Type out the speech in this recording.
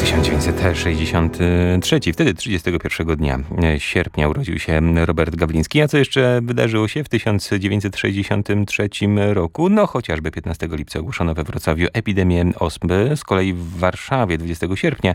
1963. Wtedy 31 dnia sierpnia urodził się Robert Gawliński. A co jeszcze wydarzyło się w 1963 roku? No chociażby 15 lipca ogłoszono we Wrocławiu epidemię ospy. Z kolei w Warszawie 20 sierpnia